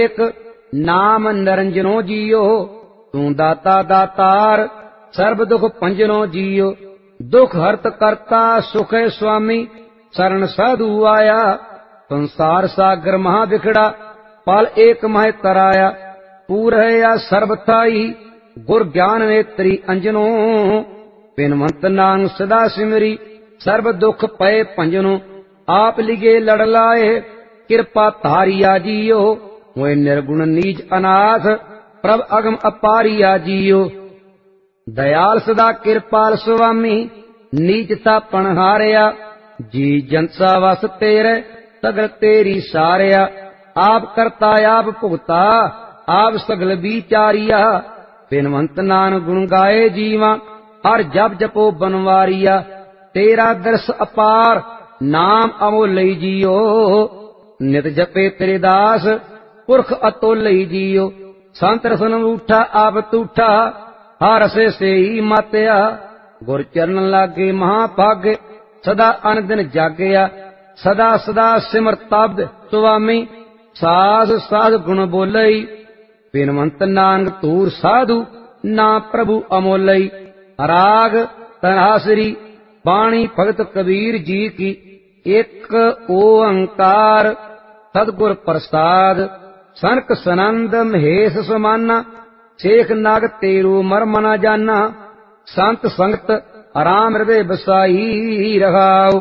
एक नाम निरंजनो जियो, तू दाता दातार सर्ब दुख पंजनो जियो। दुख हरत करता सुख स्वामी, शरण साधु आया। संसार सागर महा बिखड़ा, पल एक मह तराया। पूर है या सर्ब थाई, गुर ज्ञान नेत्री अंजनो। बिनवंत नांग सदा सिमरी, सर्ब दुख पए पंजनो। आप लिगे लड़ लाए, कृपा धारिया जियो। मोए निर्गुण नीच अनाथ, प्रभ अगम अपारिया जियो। दयाल सदा कृपाल स्वामी, नीचता पणहारिया। जी जनसा वस तेरे, सगल तेरी सारिया। आप करता आप भुगता, आप सगल विचारिया। बिनवंत नान गुण गाए जीवा, हर जप जपो बनवारिया। तेरा दर्श अपार, नाम अमोलई जियो। नित जपे तेरे दास, पुरख अतोलई जियो। संत रसन उठा आप तूठा, हर से ही मातया। गुर चरण लागे महाभागे, सदा अन दिन जागया। सदा सदा सिमर तब्द स्वामी, सास साध गुण बोलई। बिनवंत नानक तूर साधु, ना प्रभु अमोलई। राग तनासरी, बाणी भगत कबीर जी की। एक ओंकार सतगुर प्रसाद, सनक सनंद महेश समाना। शेख नाग तेरू मर्म न जाना, संत संगत राम हृदय बसाई रहाओ।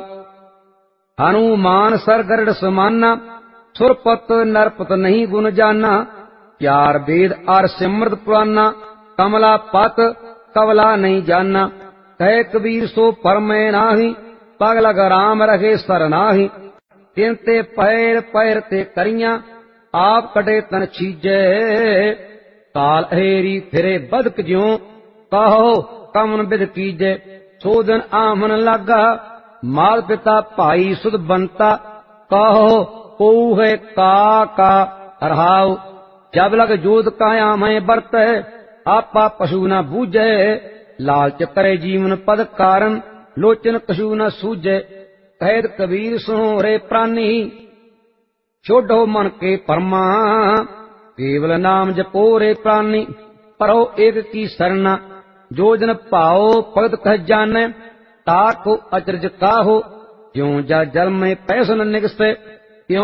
हनुमान सर गरुड़ समाना, सुरपत नरपत नहीं गुण जाना। चार वेद आर सिमरत पुराना, कमला पत कवला नहीं जाना। कह कबीर सो परमै नाही, पग लग राम रखे सर नाही। तिन ते पैर पैर ते करियां, आप कटे तन छीजै। काल हेरी फिरे बदक ज्यों, कहो कमन बिद कीजै। सोदन आमन लागा, माल पिता भाई सुध बनता। कहो को है का रहाओ। जब लग जोत काया मैं बरत, आपा पशु न बूझे। लालच करे जीवन पद कारण, लोचन कछु न सूझे। कहत कबीर सुनो रे प्राणी, छोड़ो मन के परमा। केवल नाम जपो रे प्राणी, परो एक की सरना। जो जन पाओ भगत कह जाने, ताको अचरज काहो। ज्यों जा जल में पैसन निगसे,